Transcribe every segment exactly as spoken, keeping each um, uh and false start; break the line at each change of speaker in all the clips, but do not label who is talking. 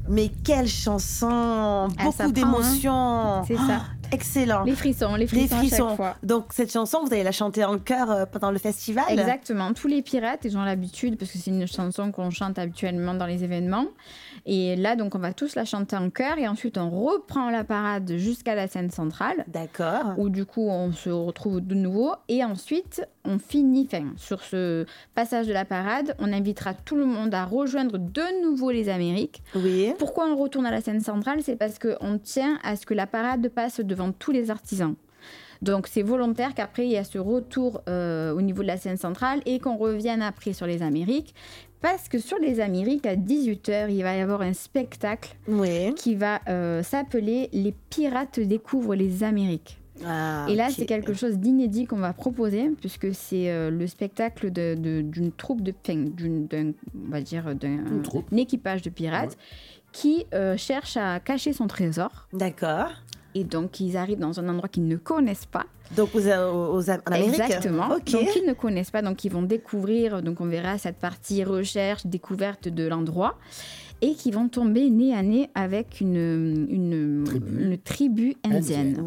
Mais quelle chanson,
Ah,
beaucoup
ça prend,
d'émotions.
hein. C'est ça.
Oh, excellent.
Les frissons, les frissons,
Les frissons.
à chaque fois.
Donc cette chanson, vous allez la chanter en chœur euh, pendant le festival.
Exactement. Tous les pirates, ils ont l'habitude, parce que c'est une chanson qu'on chante habituellement dans les événements. Et là, donc, on va tous la chanter en chœur. Et ensuite, on reprend la parade jusqu'à la scène centrale.
D'accord.
Où du coup, on se retrouve de nouveau. Et ensuite, on finit, enfin, sur ce passage de la parade, on invitera tout le monde à rejoindre de nouveau les Amériques.
Oui.
Pourquoi on retourne à la scène centrale ? C'est parce qu'on tient à ce que la parade passe devant tous les artisans. Donc, c'est volontaire qu'après, il y a ce retour euh, au niveau de la scène centrale et qu'on revienne après sur les Amériques. Parce que sur les Amériques, à dix-huit heures, il va y avoir un spectacle
oui.
qui va euh, s'appeler « Les pirates découvrent les Amériques ».
Ah,
et là,
okay.
c'est quelque chose d'inédit qu'on va proposer, puisque c'est euh, le spectacle de, de, d'une troupe de ping, d'une, d'un, on va dire, d'un un équipage de pirates ouais. qui euh, cherche à cacher son trésor.
D'accord.
Et donc, ils arrivent dans un endroit qu'ils ne connaissent pas.
Donc, aux, aux, aux, en Amérique.
Exactement.
Okay.
Donc, ils ne connaissent pas. Donc, ils vont découvrir. Donc, on verra cette partie recherche, découverte de l'endroit. Et qui vont tomber nez à nez avec une, une, tribu. une tribu indienne.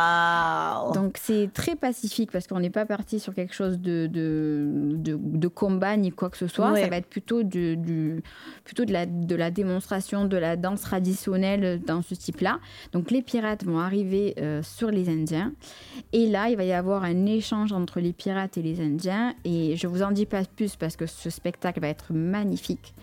Waouh.
Donc, c'est très pacifique parce qu'on n'est pas parti sur quelque chose de, de, de, de combat ni quoi que ce soit. Ouais. Ça va être plutôt, du, du, plutôt de, la, de la démonstration de la danse traditionnelle dans ce type-là. Donc, les pirates vont arriver euh, sur les Indiens. Et là, il va y avoir un échange entre les pirates et les Indiens. Et je ne vous en dis pas plus parce que ce spectacle va être magnifique.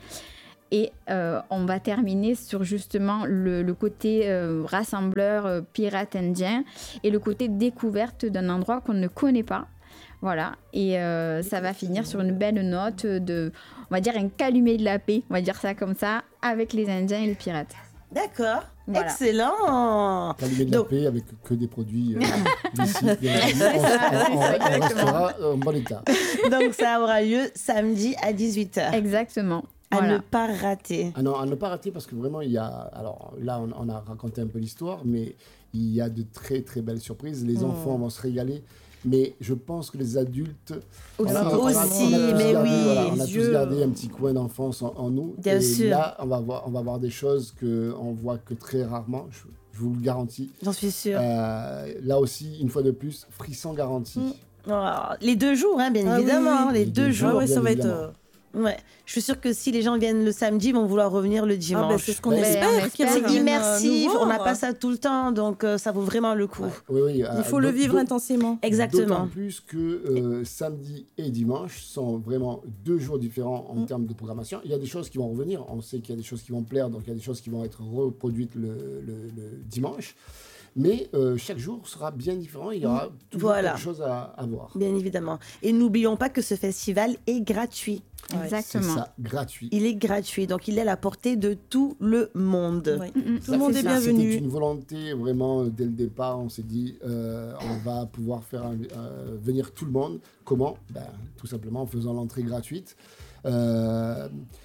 Et euh, on va terminer sur justement le, le côté euh, rassembleur euh, pirate indien et le côté découverte d'un endroit qu'on ne connaît pas. Voilà. Et euh, ça va finir sur une belle note de, on va dire, un calumet de la paix, on va dire ça comme ça, avec les Indiens et les pirates.
D'accord. Voilà. Excellent.
Calumet de la paix avec que des produits euh, d'ici. On, on, on restera en bon état.
Donc ça aura lieu samedi à dix-huit heures.
Exactement.
À
voilà.
ne pas rater.
Ah non, à ne pas rater parce que vraiment, il y a... Alors là, on, on a raconté un peu l'histoire, mais il y a de très, très belles surprises. Les mmh. enfants vont se régaler. Mais je pense que les adultes...
Aussi,
on a, on a,
aussi
on a
mais
gardé,
oui.
Voilà, on a tous gardé un petit coin d'enfance en, en nous.
Bien
et
sûr.
là, on va voir, on va voir des choses qu'on voit que très rarement. Je, je vous le garantis.
J'en suis sûre.
Euh, là aussi, une fois de plus, frisson garanti.
Mmh. Oh, les deux jours, hein, bien ah, évidemment. Oui, oui. Les, les deux, deux jours,
jours ouais, ça va
évidemment.
être...
Ouais, je suis sûre que si les gens viennent le samedi, ils vont vouloir revenir le dimanche.
Ah bah c'est ce qu'on
ouais,
espère.
on espère.
C'est immersif, on n'a pas ça tout le temps, donc euh, ça vaut vraiment le coup.
Ouais. Oui, oui,
Il faut euh, le vivre intensément.
Exactement.
D'autant plus que euh, samedi et dimanche sont vraiment deux jours différents en mm. termes de programmation. Il y a des choses qui vont revenir, on sait qu'il y a des choses qui vont plaire, donc il y a des choses qui vont être reproduites le, le, le dimanche. Mais euh, chaque jour sera bien différent, il y aura toujours
voilà.
quelque chose à, à voir.
Bien évidemment. Et n'oublions pas que ce festival est gratuit.
Ouais, exactement.
C'est ça, gratuit.
Il est gratuit, donc il est à la portée de tout le monde.
Oui. Mm-hmm. Tout le monde est bienvenu.
C'était une volonté vraiment dès le départ. On s'est dit, euh, on va pouvoir faire euh, venir tout le monde. Comment ? Ben, tout simplement en faisant l'entrée gratuite. Euh,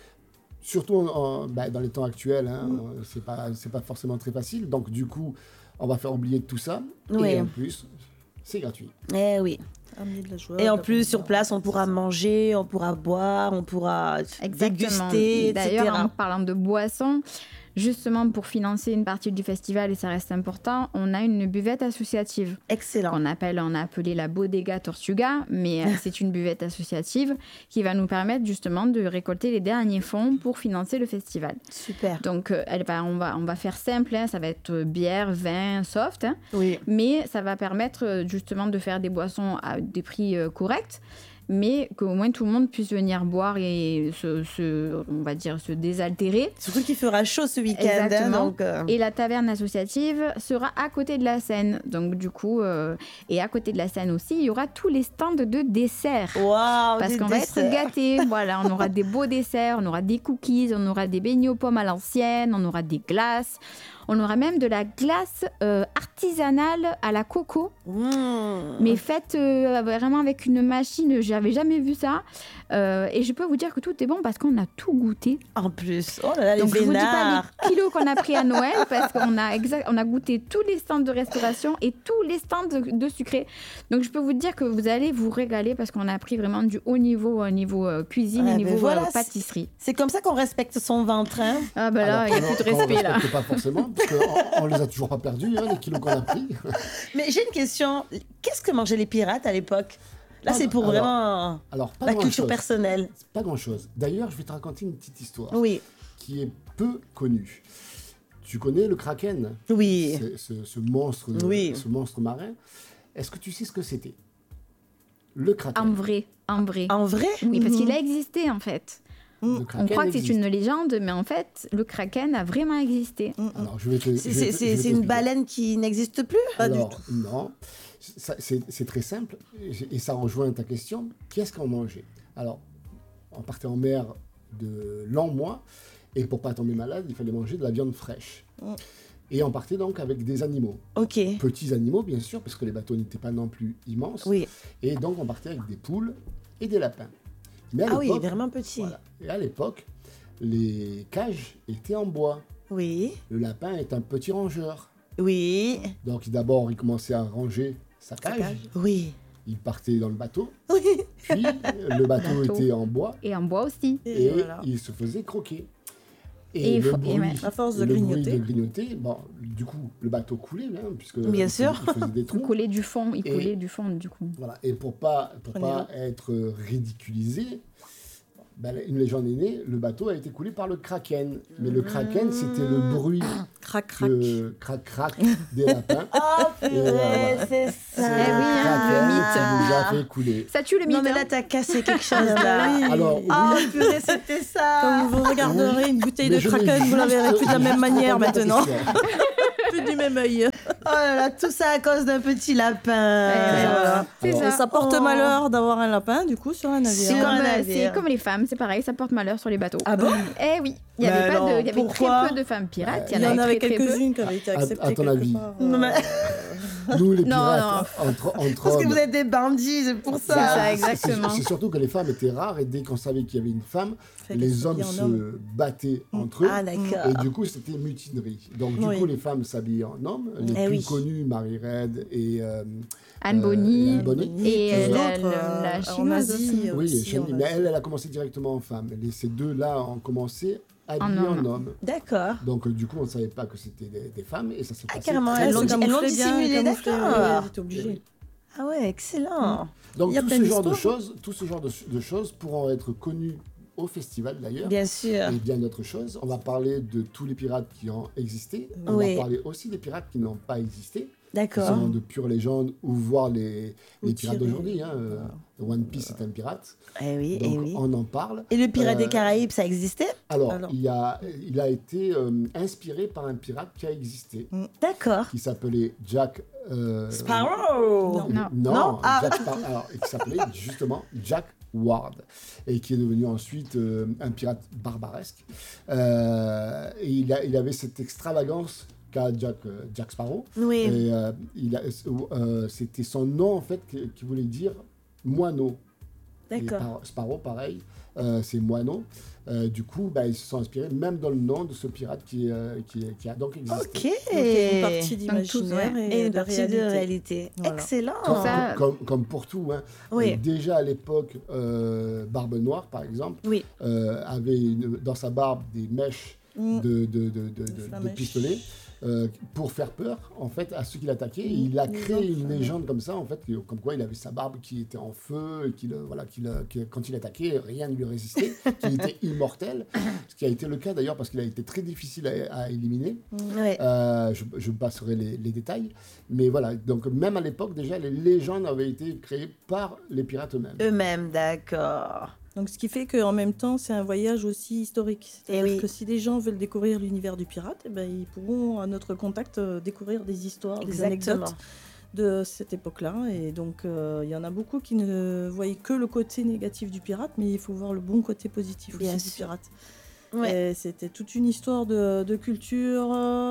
surtout en, ben, dans les temps actuels, hein, mm. c'est pas, c'est pas forcément très facile. Donc du coup, on va faire oublier tout ça.
Oui.
Et en plus, c'est gratuit.
Eh oui.
De la joie,
et en plus, sur place, on pourra manger, on pourra boire, on pourra
Exactement.
déguster,
D'ailleurs,
et cetera.
En parlant de boissons, justement pour financer une partie du festival, et ça reste important, on a une buvette associative.
Excellent.
Qu'on appelle, on a appelé la Bodega Tortuga, mais c'est une buvette associative qui va nous permettre justement de récolter les derniers fonds pour financer le festival.
Super.
Donc, elle va, on, va, on va faire simple, hein, ça va être bière, vin, soft, hein,
oui.
mais ça va permettre justement de faire des boissons à des prix euh, corrects, mais qu'au moins tout le monde puisse venir boire et se, se, on va dire, se désaltérer.
Surtout qu'il fera chaud ce week-end.
Exactement.
Hein, donc euh...
Et la taverne associative sera à côté de la scène. Donc du coup, euh, et à côté de la scène aussi, il y aura tous les stands de desserts.
Waouh,
parce qu'on
desserts.
va être gâtés. Voilà, on aura des beaux desserts, on aura des cookies, on aura des beignets aux pommes à l'ancienne, on aura des glaces. On aura même de la glace euh, artisanale à la coco,
mmh.
mais faite euh, vraiment avec une machine, j'avais jamais vu ça. Euh, et je peux vous dire que tout est bon parce qu'on a tout goûté.
En plus, oh là là, les
Donc je vous dis pas
vénards.
les kilos qu'on a pris à Noël parce qu'on a, exact, on a goûté tous les stands de restauration et tous les stands de, de sucré. Donc je peux vous dire que vous allez vous régaler parce qu'on a pris vraiment du haut niveau, au niveau euh, cuisine
Ouais,
et
ben
niveau
voilà,
euh, pâtisserie.
C'est comme ça qu'on respecte son ventre, hein.
Ah ben là, il n'y a plus de
on
respect là.
respecte pas forcément, parce qu'on on les a toujours pas perdus, hein, les kilos qu'on a pris.
Mais j'ai une question. Qu'est-ce que mangeaient les pirates à l'époque? Là,
Ah,
c'est pour
alors-
vraiment
Alors, pas
la
grand
culture
chose.
personnelle.
Pas grand-chose. D'ailleurs, je vais te raconter une petite histoire
Oui,
qui est peu connue. Tu connais le kraken?
oui.
C'est- Ce, ce monstre,
Oui.
ce monstre marin. Est-ce que tu sais ce que c'était? Le kraken.
En vrai, en vrai.
En vrai?
Oui, parce qu'il a existé en fait.
Le
On
kraken
croit que c'est
existe.
une légende, mais en fait, le kraken a vraiment existé.
Alors, je vais te-
C'est
je vais
c'est-
te- je
c'est-
vais
c'est une
t'expliquer.
baleine qui n'existe plus?
Pas du
Alors,
tout.
non. Ça, C'est c'est très simple et et ça rejoint ta question. Qu'est-ce qu'on mangeait? Alors, on partait en mer de longs mois et pour pas tomber malade, il fallait manger de la viande fraîche.
Mm.
Et on partait donc avec des animaux.
Ok.
Petits animaux, bien sûr, parce que les bateaux n'étaient pas non plus immenses.
Oui.
Et donc, on partait avec des poules et des lapins. Mais à
Ah oui,
l'époque,
vraiment petit.
voilà. Et à l'époque, les cages étaient en bois.
Oui,
Le lapin est un petit rongeur.
oui,
Donc, d'abord, il commençait à ranger sa cage.
cage.
oui.
Il partait dans le bateau.
Oui.
Puis, le bateau
Bateau.
était en bois.
Et en bois aussi.
Et,
Et voilà.
il se faisait croquer.
Et
Et,
il
le
faut- et
bruit,
ouais.
À force de
le bruit
grignoter.
de grignoter, bon, du coup, le bateau coulait, hein, puisque
Bien
il
sûr.
faisait- il faisait des
Il
trous.
coulait du fond, il
Et-
coulait du fond du coup.
Voilà. Et pour pas, pour
Prenez
pas être ridiculisé, ben, une légende est née, le bateau a été coulé par le kraken. Mais le kraken, c'était le bruit
Crac, crac.
que crac-crac des lapins.
Oh
Et
purée,
voilà.
c'est
C'est
ça.
le
Eh oui, hein,
kraken
le mythe.
qui nous a fait couler.
Ça tue le mythe.
Non mais là
hein.
t'as cassé quelque chose là.
Oui.
Alors,
Oh
oui,
purée, c'était ça.
Quand vous regarderez une bouteille
mais
de
je l'ai
Kraken, vous la
juste-
verrez plus de la
j'ai
même
juste
manière
répondu à ta
maintenant.
question.
Plus du même œil.
Oh là là, tout ça à cause d'un petit lapin.
Ouais,
Voilà.
C'est
Alors,
ça.
Ça porte
Oh.
malheur d'avoir un lapin, du coup, sur un navire.
Sur
C'est comme,
un
euh,
navire.
c'est comme les femmes, c'est pareil, ça porte malheur sur les bateaux.
Ah bon?
Eh oui, il y
Mais
avait, pas
alors,
de, il y avait
pourquoi
très peu de femmes pirates.
Il y en
avait
avait
très, très peu.
quelques-unes qui avaient été
À-
acceptées
à ton
quelque
avis.
part.
Non, mais-
Nous, les
Non,
pirates, entre, entre
Parce que
hommes,
vous êtes des bandits, c'est pour
C'est
ça.
ça,
c'est-
exactement.
C'est c'est surtout que les femmes étaient rares et dès qu'on savait qu'il y avait une femme,
Fait qu'elles
les
s'habillaient
hommes
en
se
homme.
battaient entre eux.
Ah
Et
d'accord.
du coup, c'était mutinerie. Donc, du
Oui.
coup, les femmes s'habillaient en hommes. Les
Eh
plus
oui.
connues, Marie Red et, euh,
Anne
euh,
Bonny.
et Anne Bonny.
Et
Euh,
euh, la,
d'autres,
la- la
euh, en
chinoise
Asie,
aussi.
euh,
Oui,
aussi,
et Shani,
on va
mais
dire.
elle, elle a commencé directement en femme. Et ces deux-là ont commencé habillés en
homme.
homme.
D'accord.
Donc, euh, du coup, on ne savait pas que c'était des, des femmes et ça s'est
Ah,
passé
carrément,
très
elles
Elles
l'ont
bien.
sont
elles l'ont
camouflées bien,
dissimulé,
camouflées,
d'accord.
oui, elles étaient obligées.
Ah ouais, excellent.
Donc
Il y a
tout
plein
ce genre de
d'histoires.
choses, tout ce genre de, de choses pourront être connues au festival d'ailleurs.
Bien sûr.
Et bien d'autres choses. On va parler de tous les pirates qui ont existé. On
Oui.
va parler aussi des pirates qui n'ont pas existé. Qui
D'accord.
sont de pures légendes ou voir les,
Ou
les pirates
tirés.
d'aujourd'hui. Hein. Euh, One Piece est un pirate.
Eh oui,
Donc
eh oui.
on en parle.
Et le pirate
Euh,
des Caraïbes, ça existait?
Alors,
Alors.
Il, a, il a été euh, inspiré par un pirate qui a existé,
D'accord.
qui s'appelait Jack... euh,
Sparrow.
Non.
Non.
Non,
Non, ah.
Jack Spar- alors, qui s'appelait justement Jack Ward et qui est devenu ensuite euh, un pirate barbaresque. Euh, et il, a- il avait cette extravagance qu'a Jack, euh, Jack Sparrow.
Oui.
Et euh, il a- euh, c'était son nom en fait qui, qui voulait dire moineau. Et
D'accord.
par- Sparrow, pareil, euh, c'est moineau. Euh, du coup, bah, ils se sont inspirés même dans le nom de ce pirate qui, euh, qui, qui a donc existé.
Ok.
Donc, il y a une partie
Donc, tout,
d'imaginaire
ouais.
et,
Et une
de
partie
réalité.
de réalité.
Voilà.
Excellent.
Tout ça-
Comme, comme pour tout. Hein.
Oui.
Euh, déjà à l'époque, euh, Barbe Noire, par exemple,
Oui.
euh, avait une- dans sa barbe des mèches
Mm.
de, de, de, de, de-
flamèches.
de pistolets euh, pour faire peur en fait à ceux qui l'attaquaient. Et il a
Une
créé
légende,
une
ouais.
légende comme ça en fait, que- comme quoi il avait sa barbe qui était en feu et qu'il voilà, qu'il, que quand il attaquait, rien ne lui résistait, qu'il était immortel, ce qui a été le cas d'ailleurs parce qu'il a été très difficile à, à éliminer.
Ouais.
Euh, je, je passerai les, les détails, mais voilà. Donc même à l'époque déjà, les légendes avaient été créées par les pirates eux-mêmes.
Eux-mêmes, d'accord.
Donc, ce qui fait qu'en même temps, c'est un voyage aussi historique. C'est-à-dire
oui.
que si des gens veulent découvrir l'univers du pirate, eh ben, ils pourront, à notre contact, euh, découvrir des histoires, des
Exactement.
anecdotes de cette époque-là. Et donc, euh, il y en a beaucoup qui ne voyaient que le côté négatif du pirate, mais il faut voir le bon côté positif
Bien
aussi du
sûr.
pirate.
Ouais.
Et c'était toute une histoire de, de culture,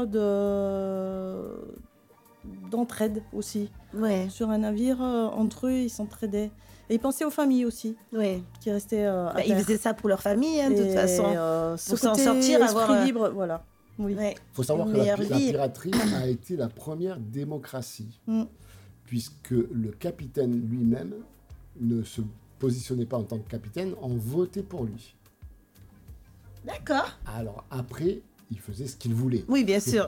de d'entraide aussi.
Ouais.
Sur un navire, euh, entre eux, ils s'entraidaient. Et ils pensaient aux familles aussi,
Oui.
qui restaient euh, à
Bah, ils
terre.
faisaient ça pour leur famille, hein, de toute
Et,
façon.
euh, ce
Pour s'en
côté
sortir,
esprit
avoir, euh,
libre, voilà. Oui.
Ouais.
Il faut savoir
Une
que la,
meilleure
la
vie.
piraterie a été la première démocratie,
Mm.
puisque le capitaine lui-même ne se positionnait pas en tant que capitaine, on votait pour lui.
D'accord.
Alors après, il faisait ce qu'il voulait.
Oui, bien sûr.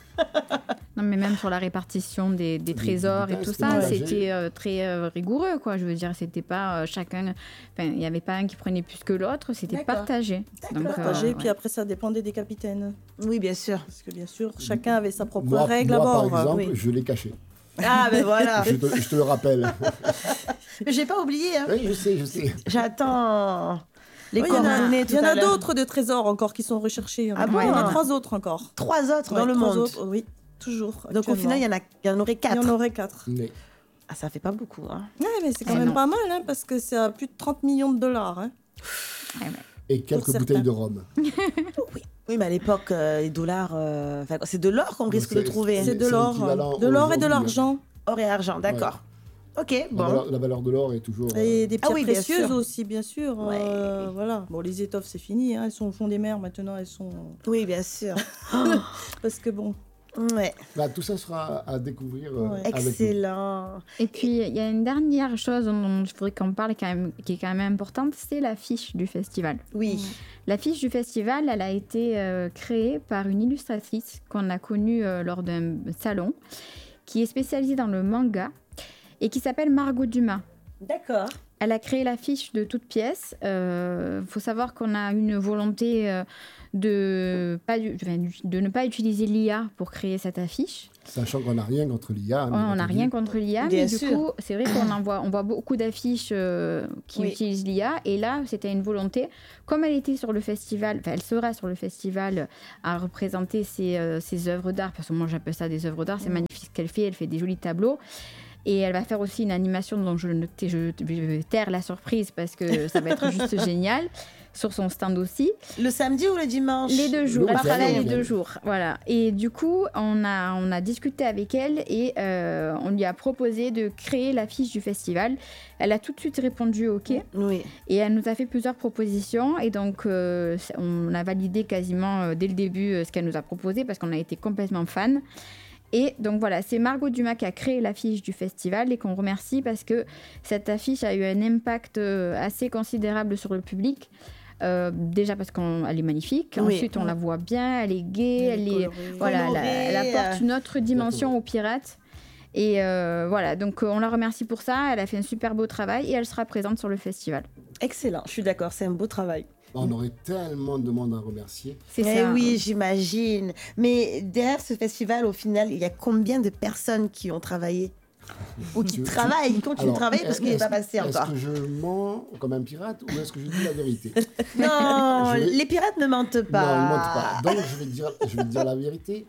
Non, mais même sur la répartition des, des
Des-
trésors
des
et tout
c'était
ça,
partagé.
c'était euh, très euh, rigoureux, quoi. Je veux dire, c'était pas euh, chacun... Enfin, il n'y avait pas un qui prenait plus que l'autre, c'était
D'accord.
partagé. Donc,
Partagé,
euh,
puis
ouais.
après ça dépendait des capitaines.
Oui, bien sûr.
Parce que bien sûr, chacun avait sa propre
Moi,
règle
moi,
à bord.
par exemple,
oui.
je l'ai caché.
Ah, ben voilà.
Je te, je te le rappelle.
Mais j'ai pas oublié. Hein.
Oui, je sais, je sais.
J'attends les
Oui, il y en a,
coordonnées
il
tout
y en
à
a
l'heure.
d'autres de trésors encore qui sont recherchés. Il y en a,
Ah bon
il y en a trois autres encore.
Trois autres dans
Ouais,
le
trois
monde.
autres, oui, toujours.
Donc au final, il y en, a, il y en aurait
il y en
quatre.
aurait quatre.
Mais
Ah, ça fait pas beaucoup. Hein.
Ouais, mais c'est quand
Eh
même
non.
pas mal, hein, parce que c'est à plus de trente millions de dollars. Hein.
Ouais, ouais.
et quelques
certains.
bouteilles de rhum.
Oui, mais à l'époque, euh, les dollars, euh, enfin, c'est de l'or qu'on
Donc,
risque de
c'est-
trouver.
c'est-
C'est de
c'est
l'or,
l'équivalent
de l'or et de
aujourd'hui, hein.
l'argent.
Or et argent, d'accord. Ok,
La,
bon.
valeur, la valeur de l'or est toujours... euh,
Et des
Ah
pierres
oui, bien
précieuses
sûr.
aussi, bien sûr.
Ouais.
euh, voilà. Bon, les étoffes, c'est fini. Hein, elles sont au fond des mers maintenant. Elles sont.
Oui, bien sûr.
Parce que bon.
Ouais,
bah, tout ça sera à découvrir euh,
Ouais.
avec nous.
excellent.
Et puis, il y a une dernière chose dont, dont il faudrait qu'on parle, quand même, qui est quand même importante, c'est l'affiche du festival.
Oui.
L'affiche du festival, elle a été euh, créée par une illustratrice qu'on a connue euh, lors d'un salon, qui est spécialisée dans le manga et qui s'appelle Margot Dumas.
D'accord.
Elle a créé l'affiche de toutes pièces. Il euh, faut savoir qu'on a une volonté euh, de, pas, enfin, de ne pas utiliser l'I A pour créer cette affiche.
Sachant qu'on n'a rien contre l'I A. hein, bien
On n'a
entendu.
rien contre l'I A,
Bien
mais du
sûr.
coup, c'est vrai qu'on en voit, on voit beaucoup d'affiches euh, qui
Oui.
utilisent l'I A. Et là, c'était une volonté. Comme elle était sur le festival, enfin, elle sera sur le festival à représenter ses, euh, ses œuvres d'art, parce que moi j'appelle ça des œuvres d'art, c'est magnifique ce qu'elle fait, elle fait des jolis tableaux. Et elle va faire aussi une animation dont je, ne t- je, je vais taire la surprise parce que ça va être juste génial, sur son stand aussi.
Le samedi ou le dimanche?
Les deux jours,
Le
elle
week-end,
travaille
le
les
week-end.
deux jours, voilà. Et du coup, on a, on a discuté avec elle et euh, on lui a proposé de créer l'affiche du festival. Elle a tout de suite répondu OK
Oui.
et elle nous a fait plusieurs propositions et donc euh, on a validé quasiment euh, dès le début euh, ce qu'elle nous a proposé parce qu'on a été complètement fan. Et donc voilà, c'est Margot Dumas qui a créé l'affiche du festival et qu'on remercie parce que cette affiche a eu un impact euh, assez considérable sur le public. Euh, déjà parce qu'elle est magnifique,
Oui.
ensuite on la voit bien, elle est gaie, elle est,
colorée.
voilà, elle,
Colorée,
elle apporte
euh.
une autre dimension aux pirates. Et euh, voilà, donc euh, on la remercie pour ça, elle a fait un super beau travail et elle sera présente sur le festival.
Excellent, je suis d'accord, c'est un beau travail.
On aurait tellement de monde à remercier.
C'est
Eh
ça.
oui, j'imagine. Mais derrière ce festival, au final, il y a combien de personnes qui ont travaillé? Ou qui
Tu-
travaillent, qui continuent de
Alors,
travailler parce qu'il n'est
est-ce-
pas passé
Est-ce
encore.
que je mens comme un pirate ou est-ce que je dis la vérité?
Non,
Je vais-
les pirates ne mentent pas.
Non, ils mentent pas. Donc, je vais te dire, je vais te dire la vérité.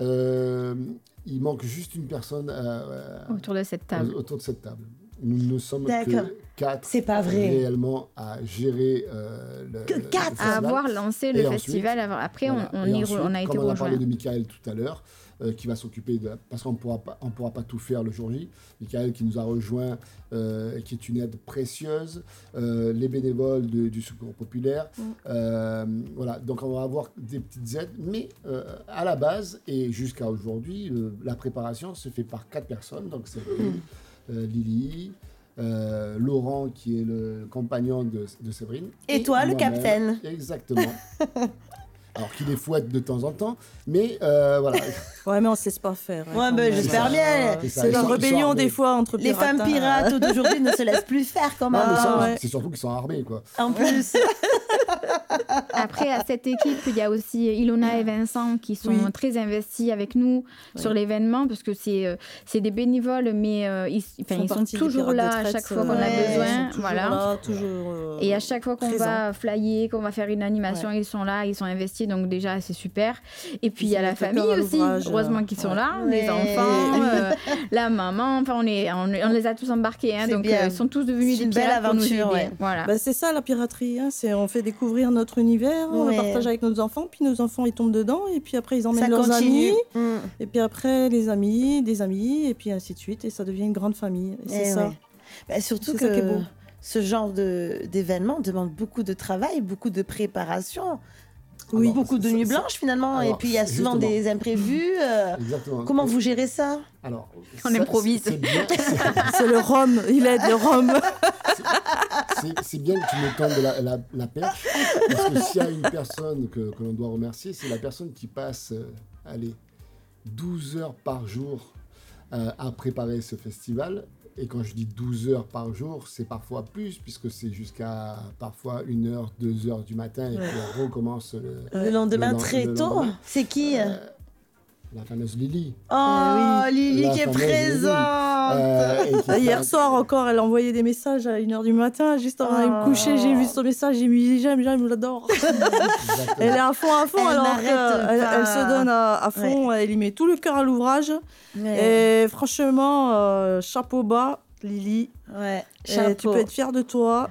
Euh, il manque juste une personne euh,
Autour de cette table.
autour de cette table. Nous ne sommes
D'accord.
que quatre
C'est pas vrai.
réellement à gérer euh, le,
Que
le
quatre
festival.
À avoir lancé
Et
le
ensuite,
festival, avant- après
Voilà.
on, on,
Et
y re-
ensuite,
on a été
comme on a
rejoints.
parlé de Michael tout à l'heure, euh, qui va s'occuper de... Parce qu'on pourra pas, on pourra pas tout faire le jour J. Michael qui nous a rejoint, euh, qui est une aide précieuse. Euh, les bénévoles de- du Secours Populaire.
Mm.
Euh, voilà, donc on va avoir des petites aides. Mais euh, à la base, et jusqu'à aujourd'hui, le- la préparation se fait par quatre personnes. Donc c'est euh, Lily, euh, Laurent qui est le compagnon de, de Séverine.
Et toi, le
moi-même.
capitaine.
Exactement. Alors qu'il les fouette de temps en temps, mais euh, voilà.
Ouais, mais on ne se laisse pas faire. hein,
Ouais,
quand
ben,
même.
j'espère bien.
C'est ça,
C'est
ils
la
sont- ils sont
rébellion
armés.
des fois entre
Les
pirates.
femmes
hein.
pirates d'aujourd'hui ne se laissent plus faire quand
Non,
même.
mais ça,
ouais.
c'est surtout qu'ils sont armés, quoi.
En plus.
Après, à cette équipe, il y a aussi Ilona et Vincent qui sont
Oui.
très investis avec nous
Oui.
sur l'événement parce que c'est euh, c'est des bénévoles, mais euh, ils, enfin,
Font
ils sont
partie des
toujours
pirates
là
de
à
traite,
chaque fois qu'on
ouais,
a
ils
besoin.
Ils sont toujours
Voilà.
là, toujours, euh,
Et à chaque fois qu'on
présents.
va flyer, qu'on va faire une animation, ils sont là, ils sont investis, donc déjà c'est super. Et puis il y a
Ils
la
mettent le
famille
cœur à
aussi,
l'ouvrage,
heureusement
euh,
qu'ils sont
ouais.
là,
Ouais.
les enfants, euh, la maman, enfin on, est, on, on les a tous embarqués, hein,
C'est
donc
bien.
euh, ils sont tous devenus
C'est
des
une belle
pirates pour nous
aventure,
aider.
ouais.
Voilà.
Bah, c'est ça la piraterie, hein. C'est, on fait découvrir notre univers, on
Ouais.
le partage avec nos enfants, puis nos enfants ils tombent dedans, et puis après ils emmènent
Ça
leurs
continue.
amis,
Mm.
et puis après les amis, des amis, et puis ainsi de suite, et ça devient une grande famille. Et c'est
Eh
ça.
ouais. Bah, surtout
C'est
que
ça qui est beau.
ce genre de, d'événement demande beaucoup de travail, beaucoup de préparation.
Oui.
Beaucoup
Alors,
de
c'est-
nuits
c'est-
blanches finalement.
alors,
Et puis il y a souvent
justement.
des imprévus. euh,
Exactement.
Comment vous gérez ça?
Alors,
On
ça,
improvise.
C'est bien, c'est-
C'est le rhum, il aide le rhum.
c'est- c'est bien que tu me tendes la, la, la perche, parce que s'il y a une personne que, que l'on doit remercier, c'est la personne qui passe, euh, allez, douze heures par jour euh, à préparer ce festival. Et quand je dis douze heures par jour, c'est parfois plus, puisque c'est jusqu'à parfois une heure, deux heures du matin, et
Ouais.
puis on recommence le,
Le lendemain,
le len-
très
le
tôt.
lendemain.
C'est qui?
Euh, la fameuse Lily.
Oh,
oui.
Lily
La
qui est
fameuse Lily.
présente.
Euh, et qui
Hier
fait-
soir encore, elle a envoyé des messages à une heure du matin, juste avant d'aller me coucher. J'ai vu son message, j'ai mis j'aime, j'aime, j'adore.
Exactement.
Elle est à fond, à fond,
Elle
alors
n'arrête
qu'elle
pas.
elle se donne à, à fond, elle y met tout le cœur à l'ouvrage.
Ouais.
Et franchement, euh, chapeau bas, Lily.
Ouais.
Et
Chapeau.
tu peux être fière de toi.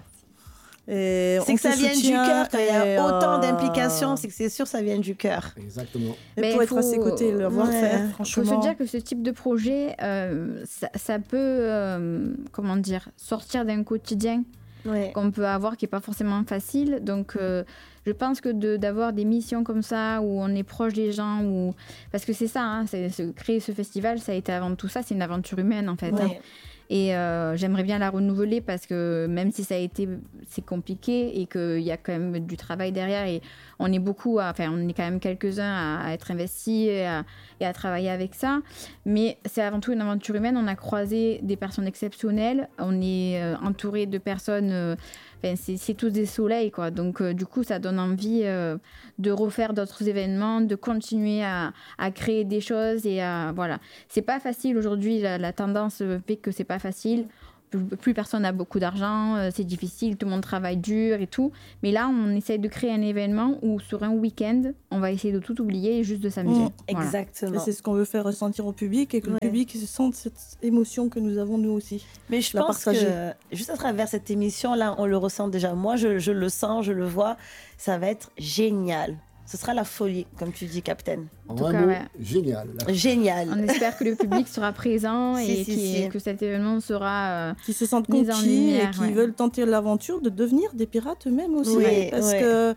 Et
C'est
on
que ça
te
vient du
soutient,
cœur. Quand il y
et,
a autant
euh,
d'implications, c'est que c'est sûr ça vient du cœur.
Exactement.
Et
Mais
pour être à
faut-
ses côtés, le voir
Ouais.
faire,
Il faut
franchement.
se dire que ce type de projet, euh, ça, ça peut, euh, comment dire, sortir d'un quotidien
Ouais.
qu'on peut avoir qui n'est pas forcément facile. Donc, euh, je pense que de- d'avoir des missions comme ça, où on est proche des gens, où... parce que c'est ça, hein, c'est, c'est- créer ce festival, ça a été avant tout ça, c'est une aventure humaine en fait. hein.
Ouais.
Et euh, j'aimerais bien la renouveler parce que même si ça a été, c'est compliqué et qu'il y a quand même du travail derrière et on est beaucoup, à, enfin on est quand même quelques-uns à, à être investis et à, et à travailler avec ça. Mais c'est avant tout une aventure humaine. On a croisé des personnes exceptionnelles. On est euh, entouré de personnes. euh, Enfin, c'est, c'est tous des soleils, quoi. Donc, euh, du coup, ça donne envie euh, de refaire d'autres événements, de continuer à, à créer des choses et à voilà. C'est pas facile aujourd'hui. La, la tendance fait que c'est pas facile. Plus, plus personne n'a beaucoup d'argent, euh, c'est difficile, tout le monde travaille dur et tout. Mais là, on essaye de créer un événement où sur un week-end, on va essayer de tout oublier et juste de s'amuser.
Mmh,
Voilà.
Et
Exactement.
c'est ce qu'on veut faire ressentir au public et que
Ouais.
le public se sente cette émotion que nous avons nous aussi.
Mais je
la
pense
partager.
que juste à travers cette émission-là, on le ressent déjà. Moi, je, je le sens, je le vois. Ça va être génial. Ce sera la folie, comme tu dis, Capitaine.
En
tout
un
cas,
mot,
ouais.
génial. Là.
Génial.
On espère que le public sera présent
Si,
et
si,
qui-
si.
que cet événement sera... euh,
Qui se sentent
Mise en
conquis
lumière,
et qui
ouais.
veulent tenter l'aventure de devenir des pirates eux-mêmes aussi.
Oui,
parce
ouais.
que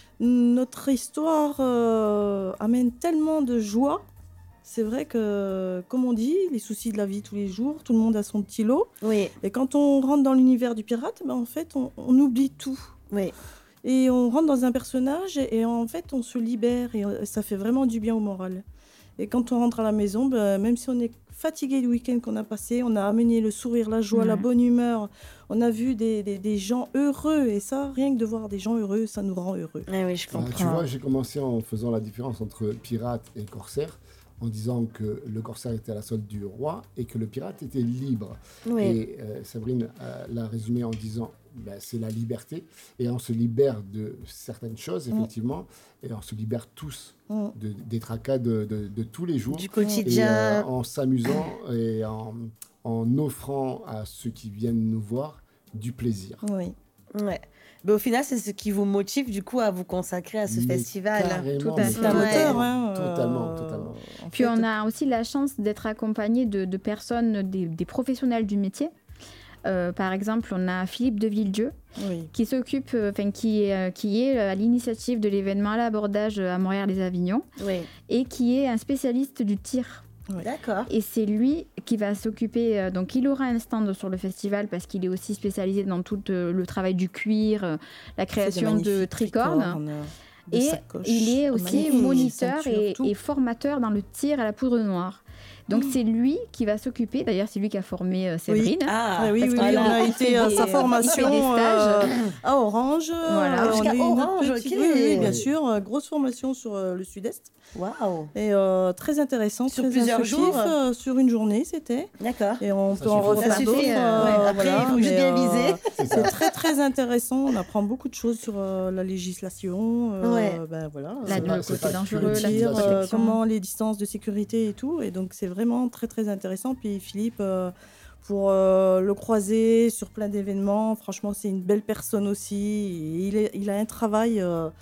notre histoire euh, amène tellement de joie. C'est vrai que, comme on dit, les soucis de la vie tous les jours, tout le monde a son petit lot.
Oui,
Et quand on rentre dans l'univers du pirate, ben, en fait, on, on oublie tout.
oui.
Et on rentre dans un personnage et, et en fait, on se libère et euh, ça fait vraiment du bien au moral. Et quand on rentre à la maison, ben, même si on est fatigué du week-end qu'on a passé, on a amené le sourire, la joie,
Ouais.
la bonne humeur. On a vu des, des, des gens heureux. Et ça, rien que de voir des gens heureux, ça nous rend heureux.
Oui, oui, je
Ah,
comprends.
tu vois, j'ai commencé en faisant la différence entre pirate et corsaire, en disant que le corsaire était à la solde du roi et que le pirate était libre.
Oui.
Et euh, Sabrine euh, l'a résumé en disant ben, c'est la liberté. Et on se libère de certaines choses, effectivement, et on se libère tous
Mm.
de, des tracas de, de- de tous les jours.
Du
Et
quotidien.
euh, en s'amusant et en, en offrant à ceux qui viennent nous voir du plaisir.
Oui.
Ouais. Mais au final, c'est ce qui vous motive du coup à vous consacrer à ce
Mais
festival.
carrément,
Tout à
mais
fait.
C'est un
Ouais.
moteur. Hein,
Totalement,
euh,
totalement.
en
Puis
fait,
on a aussi la chance d'être accompagné de, de personnes, des, des professionnels du métier. Euh, par exemple, on a Philippe de Villedieu
Oui.
qui s'occupe, euh, enfin qui, est, euh, qui est à l'initiative de l'événement à l'abordage à Montréal-les-Avignon
Oui.
et qui est un spécialiste du tir.
D'accord.
Et c'est lui qui va s'occuper, euh, donc il aura un stand sur le festival parce qu'il est aussi spécialisé dans tout euh, le travail du cuir, euh, la
C'est
création de
magnifiques
tricornes.
tricornes, de
Et
sacoches,
il est aussi
magnifiques
moniteur
ceintures,
et,
tout.
et formateur dans le tir à la poudre noire. Donc c'est lui qui va s'occuper, d'ailleurs c'est lui qui a formé euh, Séverine.
Ah,
Ah oui,
parce
oui,
que
oui,
là,
on a
il fait
été à
des-
sa
il fait
formation
des stages.
euh, à Orange.
Voilà.
Euh, on
Jusqu'à
a eu une
Orange,
petite-
ok.
Oui, oui, bien sûr. euh, Grosse formation sur euh, le sud-est.
Waouh.
Et euh, très intéressant,
Sur
très
plusieurs
instructif,
jours
euh, sur une journée, c'était.
D'accord.
Et on
Ça
peut en
suffit.
refaire
Ça
d'autres.
suffit, euh,
euh,
ouais. Après, il faut juste
mais,
bien viser.
C'est
C'est
ça.
très, très intéressant. On apprend beaucoup de choses sur euh, la législation. euh,
Ouais.
ben, voilà.
Là,
C'est
le
pas-
côté
c'est pas
dangereux,
que
la
le tir,
Dire,
protection.
euh, comment les distances de sécurité et tout. Et donc, c'est vraiment très, très intéressant. Puis Philippe, euh, pour euh, le croiser sur plein d'événements, franchement, c'est une belle personne aussi. Et il, est, il a un travail euh,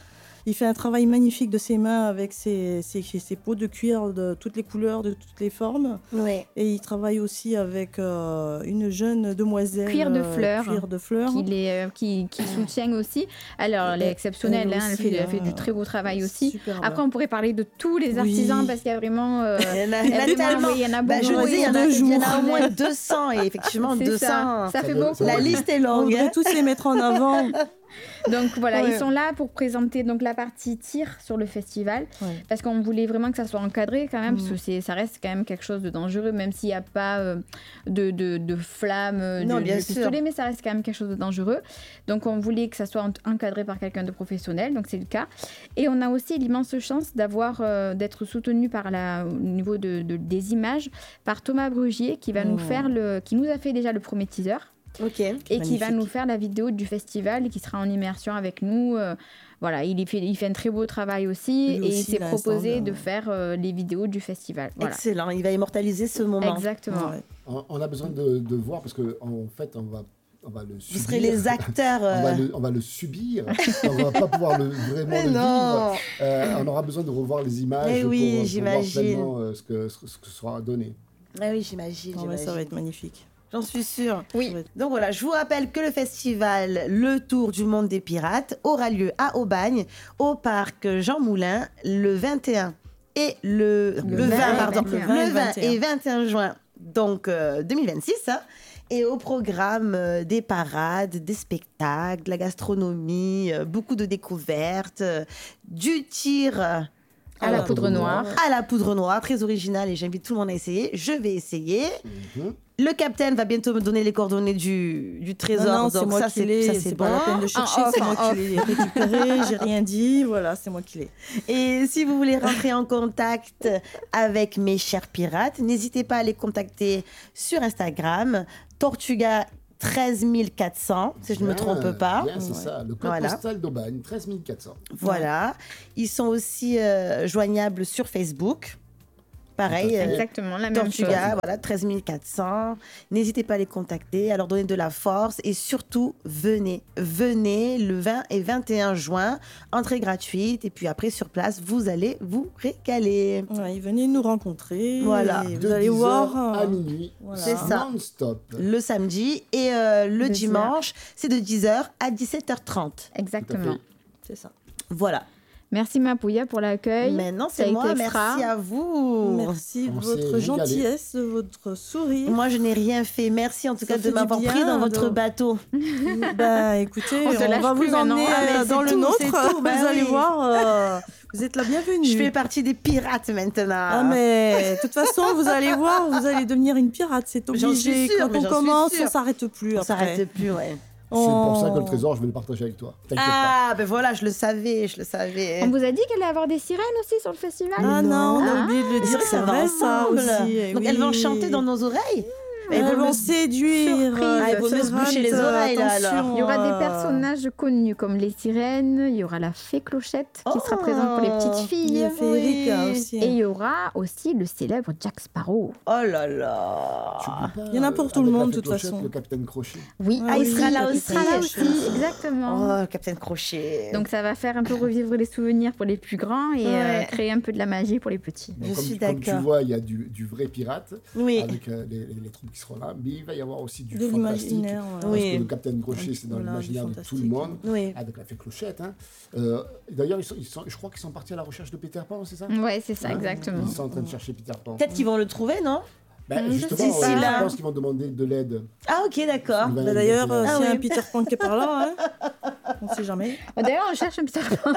Il fait un travail magnifique de ses mains avec ses, ses, ses peaux de cuir de toutes les couleurs, de toutes les formes.
Ouais.
Et il travaille aussi avec euh, une jeune demoiselle.
Cuir de fleurs.
Euh, cuir de fleurs.
Qui, les, euh, qui, qui soutient aussi. Alors, elle est exceptionnelle, elle, hein, elle, fait, elle fait du très beau travail aussi.
Superbe.
Après, on pourrait parler de tous les artisans
Oui.
parce qu'il y a vraiment. Euh,
Il y en a, il y en a tellement.
oui, il y en a
Bah,
beaucoup.
je vous dis, il y en a,
deux
il y en a
jours.
au moins deux cents. Et effectivement,
C'est
deux cents.
ça. Ça fait beaucoup.
La liste est
On
longue.
devrait
hein.
tous les mettre en avant.
Donc voilà,
Ouais.
ils sont là pour présenter donc la partie tir sur le festival,
Ouais.
parce qu'on voulait vraiment que ça soit encadré quand même,
Mm.
parce que c'est, ça reste quand même quelque chose de dangereux, même s'il n'y a pas euh, de, de, de flammes, euh,
Non,
de,
bien
de
sûr.
pistolet, mais ça reste quand même quelque chose de dangereux. Donc on voulait que ça soit en- encadré par quelqu'un de professionnel, donc c'est le cas. Et on a aussi l'immense chance d'avoir, euh, d'être soutenu par la, au niveau de, de- des images par Thomas Brugier, qui va nous
Mm.
faire le, qui nous a fait déjà le premier teaser.
Ok.
Et qui va
Magnifique.
nous faire la vidéo du festival et qui sera en immersion avec nous. Euh, voilà, il y fait, il fait un très beau travail aussi
Lui
et
aussi,
il s'est
il a un
proposé
stand,
de
euh.
faire euh, les vidéos du festival. Voilà.
Excellent. Il va immortaliser ce moment.
Exactement.
Ouais.
On, on a besoin de, de voir parce qu'en en fait, on va, on va le
Vous
subir.
serez les acteurs.
On va,
euh,
le, on va le subir, on va pas pouvoir le, vraiment
Mais
le
non.
vivre. Euh, on aura besoin de revoir les images
Mais
pour,
oui,
pour voir
j'imagine.
pleinement euh, ce, que, ce, ce que sera donné.
Ah oui, j'imagine.
Non, mais ça
j'imagine.
va être magnifique.
J'en suis sûre.
Oui.
Ça va être-
Donc voilà, je vous rappelle que le festival Le Tour du Monde des Pirates aura lieu à Aubagne, au parc Jean Moulin, le vingt et un et le, le,
Le
vingt,
vingt et
pardon,
vingt et un.
le vingt et vingt et un juin, donc euh, deux mille vingt-six. Hein. Et au programme euh, des parades, des spectacles, de la gastronomie, euh, beaucoup de découvertes, euh, du tir euh,
À la poudre noire.
à la poudre noire, très original, et j'invite tout le monde à essayer. Je vais essayer.
Mhm.
Le capitaine va bientôt me donner les coordonnées du, du trésor.
Non, non, c'est
donc
moi
ça,
qui
c'est,
l'ai.
ça,
C'est
c'est
pas
bon.
la peine de chercher,
En off,
c'est moi
en
qui l'ai récupéré. J'ai rien dit. Voilà, c'est moi qui l'ai.
Et si vous voulez rentrer en contact avec mes chers pirates, n'hésitez pas à les contacter sur Instagram, Tortuga treize mille quatre cents, si je ne me
Bien,
trompe pas.
bien, c'est
Ouais.
ça, le code
Voilà.
postal d'Aubagne, treize mille quatre cents.
Voilà. Ils sont aussi euh, joignables sur Facebook. Pareil.
Tout à fait.
euh,
Exactement, la même chose.
Tortuga, voilà, treize mille quatre cents. N'hésitez pas à les contacter, à leur donner de la force et surtout, venez. Venez le vingt et vingt et un juin, entrée gratuite et puis après sur place, vous allez vous régaler.
Ouais, venez nous rencontrer.
Voilà.
et
De
Vous allez
dix
voir.
heures à
euh,
minuit,
voilà.
C'est ça.
non-stop.
Le samedi et euh, le
Deuxième.
dimanche, c'est de dix heures à dix-sept heures trente.
Exactement.
C'est ça.
Voilà.
Merci Mapouya pour l'accueil.
Maintenant,
Ça a
c'est moi.
été
Merci
frais.
à vous.
Merci
On
de
s'est
votre
régalé.
gentillesse, de votre sourire.
Moi, je n'ai rien fait. Merci en tout
Ça
cas
fait
de
du
m'avoir
bien
pris dans votre
de-
bateau.
Bah écoutez,
On
on,
te lâche
va
plus
vous emmener
maintenant.
Ah, mais
euh,
c'est
dans le
tout,
nôtre.
c'est tout, bah
vous allez
oui.
voir, euh, vous êtes la bienvenue.
Je fais partie des pirates maintenant.
Ah mais de toute façon, vous allez voir, vous allez devenir une pirate, c'est
J'en suis
obligé.
sûre,
Quand
mais
on
j'en suis
commence,
sûre.
on s'arrête plus.
On
après.
s'arrête plus, ouais.
C'est pour ça
Oh.
que le trésor, je vais le partager avec toi. T'inquiète
Ah, ben voilà, je le savais, je le savais.
On vous a dit qu'elle allait avoir des sirènes aussi sur le festival
Ah non, on a
Ah.
oublié de le
C'est
dire,
vrai que
c'est
ça va
vrai ça
ensemble.
aussi. eh
Donc
oui.
elles vont chanter dans nos oreilles.
Elles
vont
vont
me-
séduire.
Surprise.
Ah, il faut mieux se boucher les oreilles, là, alors.
Il y aura des
euh,
personnages connus comme les sirènes, il y aura la fée Clochette qui sera
Oh.
présente pour les petites
Il
filles.
y a Féeric
Oui.
aussi.
Et il y aura aussi le célèbre Jack Sparrow.
Oh là là.
Tu peux pas,
Il y en a pour
euh,
tout le
avec la
monde, de
fée
toute
Clochette,
façon.
Le capitaine Crochet.
Oui,
Ah, il sera là
il
aussi.
sera là aussi, exactement.
Oh, Capitaine Crochet.
Donc ça va faire un peu revivre les souvenirs pour les plus grands et euh,
Ouais.
créer un peu de la magie pour les petits.
Donc,
Je
comme,
suis
comme tu
d'accord.
vois, il y a du, du vrai pirate
oui.
avec euh, les, les- les troupes qui seront là, mais il va y avoir aussi du
De
fantastique.
l'imaginaire.
Parce
Oui.
que le capitaine Crochet, c'est dans
Voilà,
l'imaginaire
du
de tout le
fantastique.
monde.
Oui.
Avec la fée Clochette. Hein. Euh, D'ailleurs, ils sont, ils sont- je crois qu'ils sont partis à la recherche de Peter Pan, c'est ça
Ouais, c'est ça,
Hein
exactement.
Ils sont en train de chercher Peter Pan.
Peut-être qu'ils vont le trouver, non?
Ben,
Je
justement,
sais
euh,
pas.
je pense qu'ils vont demander de l'aide.
Ah, ok, d'accord.
Ben,
Bah, D'ailleurs, euh,
Ah
s'il y a
oui.
un Peter Pan qui est par là, hein, on ne sait jamais.
Oh, D'ailleurs, on cherche un Peter Pan.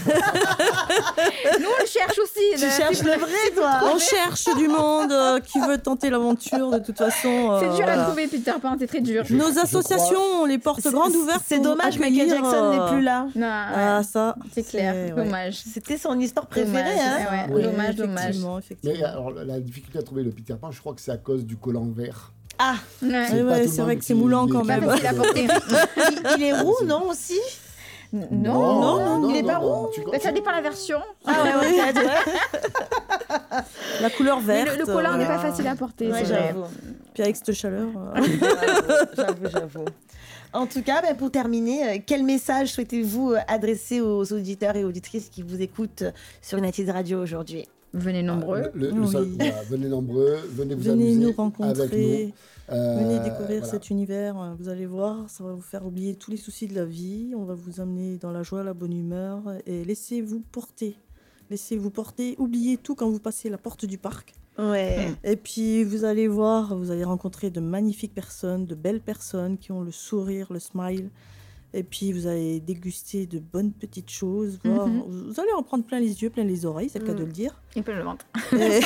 Nous, on le cherche aussi.
Tu
là.
cherches le vrai, toi?
On cherche du monde euh, qui veut tenter l'aventure, de toute façon. euh,
C'est dur
voilà.
à trouver, Peter Pan, c'est très dur.
Je-
Nos
je
associations ont les portes
C'est-
grandes ouvertes.
C'est
pour
dommage, Michael
accueillir,
Jackson
euh,
n'est plus là.
Non,
Ah,
ouais,
ça.
c'est clair,
ouais.
dommage.
C'était son histoire préférée,
Dommage,
hein?
ouais,
Oui.
dommage, dommage.
Effectivement, effectivement.
Mais alors, la, la difficulté à trouver le Peter Pan, je crois que c'est à cause du collant vert.
Ah,
Ouais.
Ouais,
pas
ouais,
tout le
c'est
monde
vrai que c'est
qui-
moulant
qui-
quand
qui-
Pas
même.
facile à porter.
il, il est roux, non, aussi?
Non,
non,
non,
il est pas
non, tu-
Bah, ça dépend de la version.
Ah ouais, ouais, peut-être, ouais.
La couleur
Mais
verte.
le, le collant n'est
voilà.
pas facile à porter.
Ouais,
c'est vrai.
j'avoue.
Puis avec cette chaleur. euh,
J'avoue, j'avoue. En tout cas, bah, pour terminer, euh, quel message souhaitez-vous euh, adresser aux auditeurs et auditrices qui vous écoutent sur United Radio aujourd'hui?
Venez nombreux.
Ah, le, le, le
Oui.
seul- voilà, venez nombreux, venez vous
Venez
amuser
nous rencontrer.
avec nous. Euh,
Venez découvrir
voilà.
cet univers, euh, vous allez voir, ça va vous faire oublier tous les soucis de la vie, on va vous amener dans la joie, la bonne humeur, et laissez-vous porter. Laissez-vous porter, oubliez tout quand vous passez la porte du parc.
Ouais.
Et puis vous allez voir, vous allez rencontrer de magnifiques personnes, de belles personnes qui ont le sourire, le smile. Et puis vous allez déguster de bonnes petites choses. Voir,
Mhm.
Vous allez en prendre plein les yeux, plein les oreilles, c'est le cas
Mm.
de le dire.
Et plein le ventre.
Et,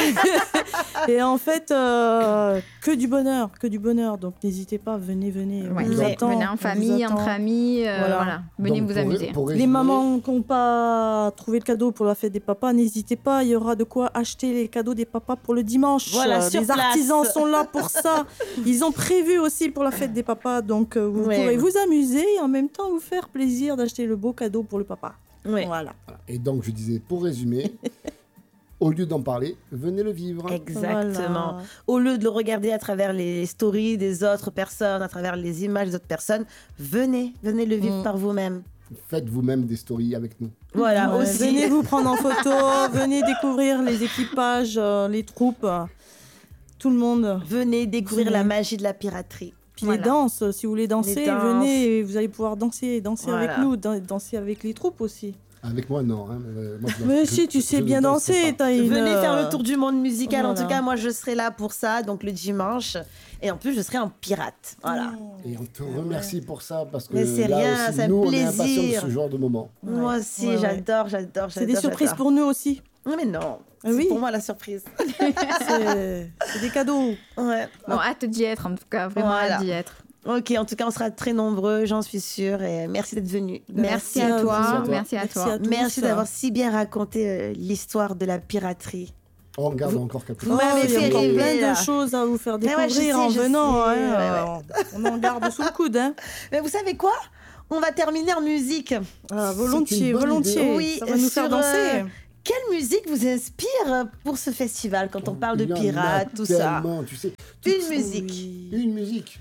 et en fait, euh, que du bonheur, que du bonheur. Donc n'hésitez pas, venez, venez. On
Ouais.
vous
Ouais.
attend,
Venez
on
en
vous
famille,
attend.
entre amis. euh,
Voilà.
voilà. Venez
Donc,
vous
pour-
amuser.
pour
Les
résumer,
mamans qui n'ont pas trouvé le cadeau pour la fête des papas, n'hésitez pas, il y aura de quoi acheter les cadeaux des papas pour le dimanche.
Voilà,
Euh,
sur
les
place.
artisans sont là pour ça. Ils ont prévu aussi pour la fête des papas, donc euh, vous
Ouais.
pourrez vous amuser et en même temps vous faire plaisir d'acheter le beau cadeau pour le papa.
Ouais.
Voilà.
Voilà. Et donc, je disais, pour résumer, au lieu d'en parler, venez le vivre.
Exactement.
Voilà.
Au lieu de le regarder à travers les stories des autres personnes, à travers les images des autres personnes, venez, venez le vivre
Mm.
par vous-même.
Faites vous-même des stories avec nous.
Voilà,
Ouais,
aussi.
venez vous prendre en photo, venez découvrir les équipages, euh, les troupes, euh, tout le monde.
Venez découvrir
Venez.
la magie de la piraterie.
Puis
Voilà.
les danses, si vous voulez danser,
Les danses.
venez, et vous allez pouvoir danser, danser
Voilà.
avec nous, dan- danser avec les troupes aussi.
Avec moi, non. Hein, mais, euh, moi, je-
Mais
je-
si, tu
je-
sais
je ne
bien
danserai
danser,
pas.
t'as une...
Venez faire
euh,
le tour du monde musical. En
voilà.
tout cas, moi, je serai là pour ça, donc le dimanche. Et en plus, je serai en pirate. Voilà.
Et on te remercie pour ça parce que
Mais c'est
là
rien,
aussi,
c'est un
nous, on est impatients de
plaisir.
ce genre de moment.
Ouais.
Moi aussi,
Ouais, ouais.
j'adore, j'adore, j'adore.
C'est des surprises
j'adore.
pour nous aussi.
Non, mais non.
Ah
C'est
oui.
pour moi la surprise.
C'est c'est des cadeaux.
Ouais.
Bon, hâte d'y être, en tout cas. Vraiment
Voilà.
hâte d'y être.
Ok, en tout cas, on sera très nombreux, j'en suis sûre. Et merci d'être venu.
Merci,
Merci
à,
à
toi.
vous.
Merci à
Merci
toi.
à tous.
Merci d'avoir si bien raconté euh, l'histoire de la piraterie.
On garde
Vous-
encore quelque
vous
chose.
m'avez
il y a
fait
encore
rêver,
plein
là.
de choses à vous faire
Mais ouais, je
découvrir
sais,
en
je
venant.
sais,
hein,
ouais,
euh, On en garde sous le coude. Hein.
Mais vous savez quoi? On va terminer en musique.
Ah,
C'est
volontiers,
une bonne
volontiers.
idée. Oui,
Ça va nous faire
sur,
danser.
euh, Quelle musique vous inspire pour ce festival quand on parle de
Il y en a
pirates, tout ça?
tellement, tu sais.
Une
Tout-
musique.
Oui.
Une musique.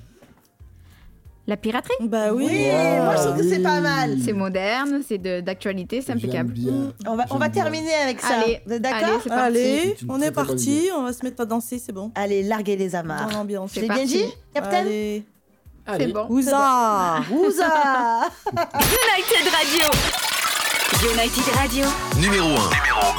La piraterie,
Bah oui.
Oui,
Wow,
moi je trouve que c'est
oui.
pas mal.
c'est moderne, c'est de- d'actualité, c'est
J'aime
impeccable.
bien.
On va, on
J'aime
va
bien.
terminer avec ça.
Allez,
Vous êtes d'accord?
allez, c'est parti.
Allez,
C'est une
on
très,
est
très bonne
parti.
idée.
On va se mettre à danser, c'est bon.
Allez, larguez les
Dans
amarres.
l'ambiance.
Je
C'est
l'ai bien
parti.
dit, Captain?
Allez.
Allez.
C'est bon.
Ouza.
Ouza
United Radio. United Radio.
Numéro un.